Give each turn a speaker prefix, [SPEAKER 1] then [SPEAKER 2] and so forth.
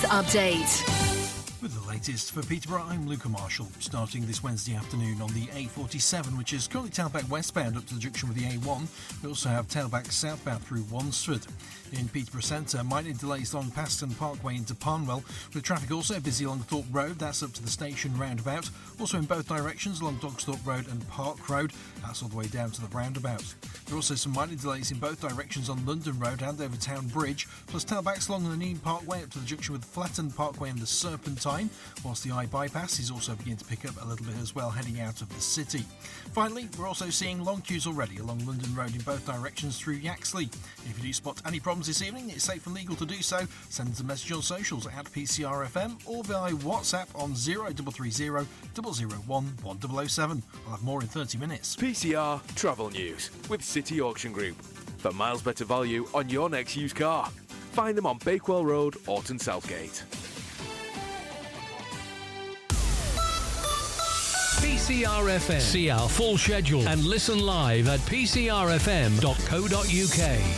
[SPEAKER 1] update.
[SPEAKER 2] With the latest for Peterborough, I'm Luca Marshall. Starting this Wednesday afternoon on the A47, which is currently tailback westbound up to the junction with the A1. We also have tailback southbound through Wansford. In Peterborough Centre, minor delays along Paston Parkway into Parnwell, with traffic also busy along Thorpe Road, that's up to the station roundabout. Also in both directions along Dogsthorpe Road and Park Road, that's all the way down to the roundabout. There are also some minor delays in both directions on London Road and over Town Bridge, plus tailbacks along the Nene Parkway up to the junction with Flatton Parkway and the Serpentine, whilst the I-bypass is also beginning to pick up a little bit as well heading out of the city. Finally, we're also seeing long queues already along London Road in both directions through Yaxley. If you do spot any problems this evening, it's safe and legal to do so. Send us a message on socials at PCRFM or via WhatsApp on 0330 001 1007. I'll have more in 30 minutes.
[SPEAKER 3] PCR Travel News with City Auction Group. For miles better value on your next used car. Find them on Bakewell Road, Orton Southgate.
[SPEAKER 4] PCRFM. See our full schedule and listen live at pcrfm.co.uk.